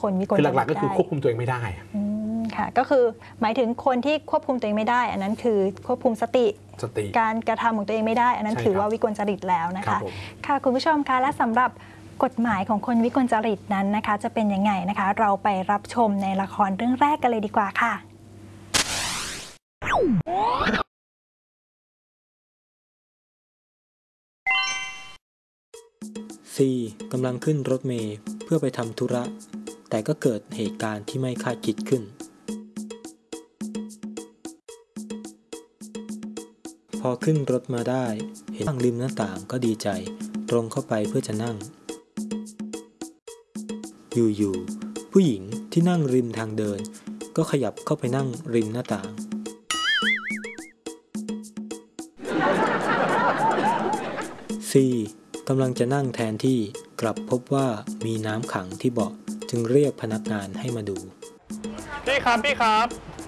คนวิกลจริตได้คือหลักๆก็คือควบคุมตัวเองไม่ได้ค่ะก็คือหมายถึงคนที่ควบคุมตัวเองไม่ได้อันนั้นคือควบคุมสติการกระทำของตัวเองไม่ได้อันนั้นถือว่าวิกลจริตแล้วนะคะค่ะคุณผู้ชมคะและสำหรับกฎหมายของคนวิกลจริตนั้นนะคะจะเป็นยังไงนะคะเราไปรับชมในละครเรื่องแรกกันเลยดีกว่าค่ะซีกำลังขึ้นรถเมล์เพื่อไปทำธุระแต่ก็เกิดเหตุการณ์ที่ไม่คาดคิดขึ้นพอขึ้นรถมาได้เห็นนั่งริมหน้าต่างก็ดีใจตรงเข้าไปเพื่อจะนั่งอยู่ๆผู้หญิงที่นั่งริมทางเดินก็ขยับเข้าไปนั่งริมหน้าต่างซีกำลังจะนั่งแทนที่กลับพบว่ามีน้ำขังที่เบาะจึงเรียกพนักงานให้มาดูพี่ครับพี่ครับ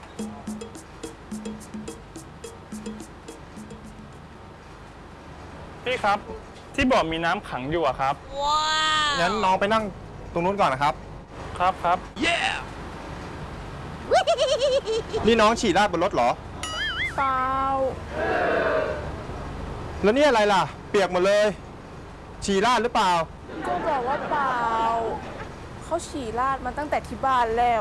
พี่ครับที่เบาะมีน้ำขังอยู่อะครับว้าวงั้นน้องไปนั่งตรงนู้นก่อนนะครับครับ yeah! นี่น้องฉี่ราดบนรถเหรอเปล่าแล้วนี่อะไรล่ะเปียกหมดเลยฉี่ราดหรือเปล่าก็บอกว่าเปล่าเขาฉี่ราดมาตั้งแต่ที่บ้านแล้ว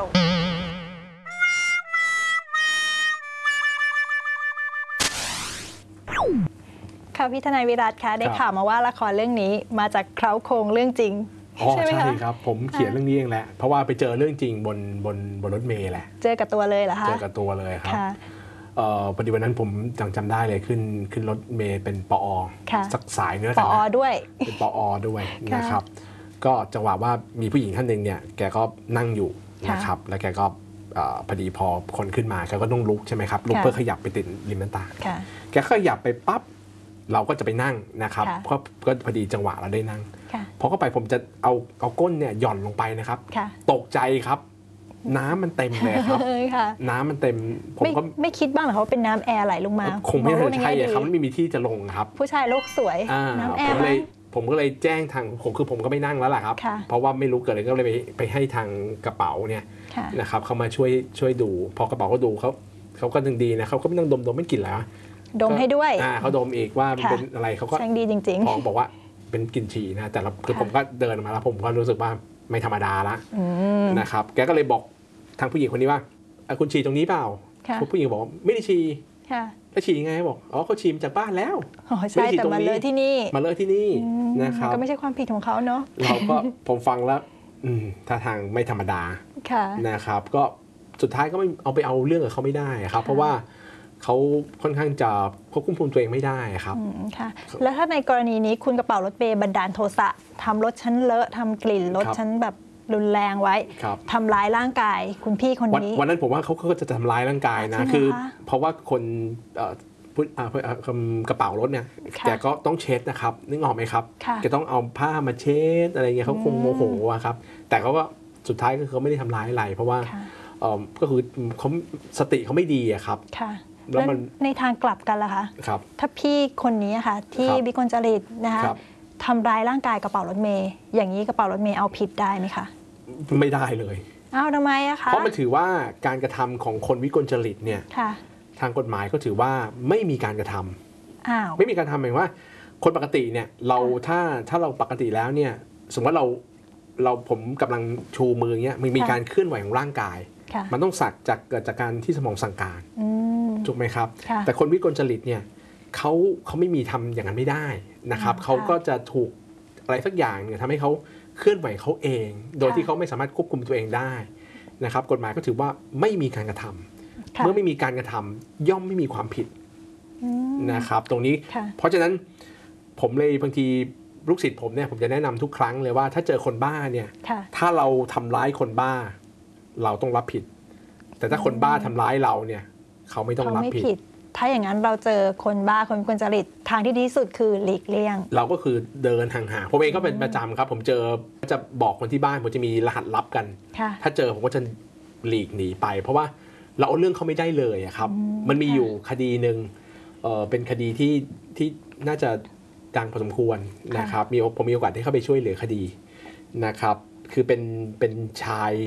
ค่ะพี่ทนายวิรัตคะได้ข่าวมาว่าละครเรื่องนี้มาจากเคล้าโครงเรื่องจริงใช่ไหมคะใช่ครับผมเขียนเรื่องนี้เองแหละเพราะว่าไปเจอเรื่องจริงบนรถเมล์แหละเจอกับตัวเลยเหรอคะเจอกับตัวเลยครับพอดีวันนั้นผมจำได้เลยขึ้นรถเมล์เป็นปอสักสายเนื้อปอด้วยเป็นปอด้วยนะครับก็จังหวะว่ามีผู้หญิงท่านหนึ่งเนี่ยแกก็นั่งอยู่นะครับแล้วแกก็พอดีพอคนขึ้นมาแกก็ต้องลุกใช่ไหมครับลุกเพื่อขยับไปติดริมหน้าต่างแกขยับไปปั๊บเราก็จะไปนั่งนะครับก็พอดีจังหวะเราได้นั่งพอเข้าไปผมจะเอาก้นเนี่ยหย่อนลงไปนะครับตกใจครับน้ำมันเต็มเลยครับน้ำมันเต็มผมก็ไม่คิดบ้างเหรอเขาเป็นน้ำแอร์ไหลลงมาคงไม่ใช่ครับมันไม่มีที่จะลงครับผู้ชายโลกสวยน้ำแอร์ผมก็เลยแจ้งทางผมก็ไม่นั่งแล้วแหละครับเพราะว่าไม่รู้เกิดอะไรก็เลยไปให้ทางกระเป๋าเนี่ยนะครับเขามาช่วยดูพอกระเป๋าเขาดูเขาก็ดีนะเขาก็ไม่ต้องดมไม่กลิ่นแล้วดมให้ด้วยเขาดมอีกว่าเป็นอะไรเขาก็ช่างดีจริงๆบอกว่าเป็นกลิ่นฉี่นะแต่คือผมก็เดินมาแล้วผมก็รู้สึกว่าไม่ธรรมดาละนะครับแกก็เลยบอกทางผู้หญิงคนนี้ว่าคุณฉี่ตรงนี้เปล่าผู้หญิงบอกไม่ได้ฉี่แล้วฉี่ยังไงบอกเขาฉี่จากบ้านแล้วใช่แต่มาเลยที่นี่นะครับก็ไม่ใช่ความผิดของเขาเนาะเราก็ผมฟังแล้วท่าทางไม่ธรรมดานะครับก็สุดท้ายก็ไม่เอาเรื่องกับเขาไม่ได้ครับเพราะว่าเขาค่อนข้างจะควบคุมตัวเองไม่ได้ครับค่ะแล้วถ้าในกรณีนี้คุณกระเป๋ารถเมล์บันดาลโทสะทำรถชั้นเลอะทำกลิ่นรถชั้นแบบรุนแรงไว้ทำร้ายร่างกายคุณพี่คนนี้วันนั้นผมว่าเขาก็จะทำร้ายร่างกายนะคือเพราะว่าคนกระเป๋ารถเนี่ยแกก็ต้องเช็ดนะครับนึกออกไหมครับแกต้องเอาผ้ามาเช็ดอะไรเงี้ยเขาคงโมโหครับแต่เขาก็สุดท้ายก็เขาไม่ได้ทำร้ายอะไรเพราะว่าก็คือเขาสติเขาไม่ดีครับแล้วในทางกลับกันล่ะคะถ้าพี่คนนี้ค่ะที่วิกลจริตนะคะทำร้ายร่างกายกระเป๋ารถเมย์อย่างนี้กระเป๋ารถเมย์เอาผิดได้ไหมคะไม่ได้เลยอ้าวทำไมอะคะเพราะมันถือว่าการกระทำของคนวิกลจริตเนี่ยทางกฎหมายก็ถือว่าไม่มีการกระทำไม่มีการทำหมายว่าคนปกติเนี่ยเราถ้าเราปกติแล้วเนี่ยสมมติว่าผมกำลังชูมือเงี้ยมันมีการเคลื่อนไหวของร่างกายมันต้องเกิดจากการที่สมองสั่งการถูกไหมครับแต่คนวิกลจริตเนี่ยเขาไม่มีทำอย่างนั้นไม่ได้นะครับเขาก็จะถูกอะไรสักอย่างเนี่ยทำให้เขาเคลื่อนไหวเขาเองโดยที่เขาไม่สามารถควบคุมตัวเองได้นะครับกฎหมายก็ถือว่าไม่มีการกระทำเมื่อไม่มีการกระทำย่อมไม่มีความผิดนะครับตรงนี้เพราะฉะนั้นผมเลยบางทีลูกศิษย์ผมเนี่ยผมจะแนะนำทุกครั้งเลยว่าถ้าเจอคนบ้าเนี่ยถ้าเราทำร้ายคนบ้าเราต้องรับผิดแต่ถ้าคนบ้าทำร้ายเราเนี่ยเขาไม่ต้องรับผิดถ้าอย่างนั้นเราเจอคนบ้าคนวิกลจริตทางที่ดีที่สุดคือหลีกเลี่ยงเราก็คือเดินห่างๆผมเองก็เป็นประจำครับผมจะบอกคนที่บ้านผมจะมีรหัสลับกันถ้าเจอผมก็จะหลีกหนีไปเพราะว่าเราเอาเรื่องเขาไม่ได้เลยครับมันมีอยู่คดีหนึ่งเป็นคดีที่น่าจะดังพอสมควรนะครับผมมีโอกาสได้เข้าไปช่วยเหลือคดีนะครับคือเป็นชาย